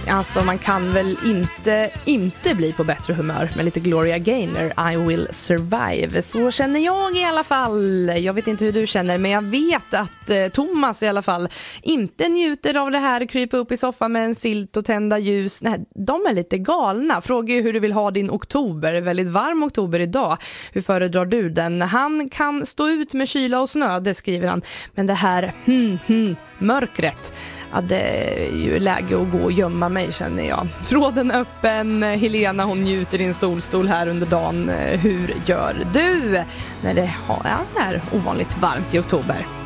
Alltså man kan väl inte bli på bättre humör med lite Gloria Gaynor, I Will Survive. Så känner jag i alla fall. Jag vet inte hur du känner, men jag vet att Thomas i alla fall inte njuter av det här, krypa upp i soffan med en filt och tända ljus. Nej, de är lite galna. Frågar ju hur du vill ha din oktober. Väldigt varm oktober idag. Hur föredrar du den? Han kan stå ut med kyla och snö, det skriver han. Men det här mörkret, ja, det är ju läge att gå och gömma mig, känner jag. Tråden öppen. Helena, hon njuter i en solstol här under dagen. Hur gör du när det är så här ovanligt varmt i oktober?